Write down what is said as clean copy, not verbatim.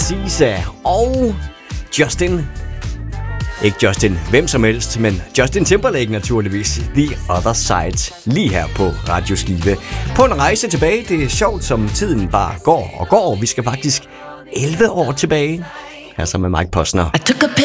SZA og Justin. Ikke Justin hvem som helst, men Justin Timberlake naturligvis. The Other Side, lige her på Radio Skive. På en rejse tilbage, det er sjovt som tiden bare går og går. Vi skal faktisk 11 år tilbage. Her så med Mike Posner. I took a